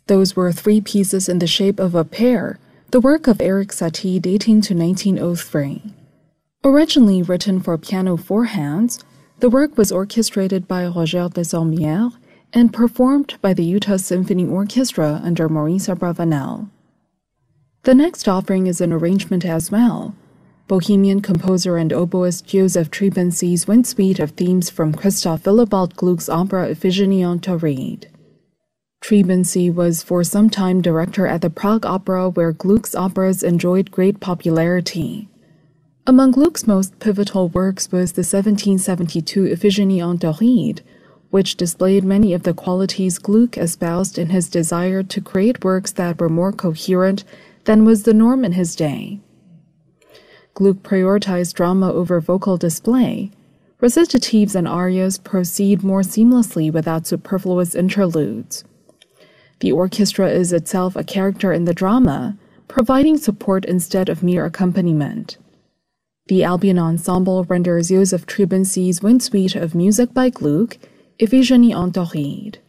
Those were three pieces in the shape of a pear, the work of Erik Satie dating to 1903. Originally written for piano four hands, the work was orchestrated by Roger Desormières and performed by the Utah Symphony Orchestra under Maurice Abravanel. The next offering is an arrangement as well. Bohemian composer and oboist Joseph Trebuchet's wind suite of themes from Christoph Willibald Gluck's opera Iphigenie en Tauride. Trebuchet was for some time director at the Prague Opera, where Gluck's operas enjoyed great popularity. Among Gluck's most pivotal works was the 1772 Iphigenie en Tauride, which displayed many of the qualities Gluck espoused in his desire to create works that were more coherent than was the norm in his day. Gluck prioritized drama over vocal display. Recitatives and arias proceed more seamlessly without superfluous interludes. The orchestra is itself a character in the drama, providing support instead of mere accompaniment. The Albion Ensemble renders Joseph Trebuchet's wind suite of music by Gluck, Iphigenie en Tauride.